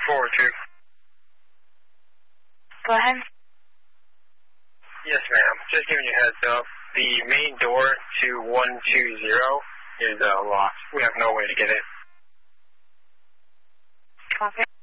Forward 2. Go ahead. Yes, ma'am. Just giving you a heads up. The main door to 120 is locked. We have no way to get it. Copy.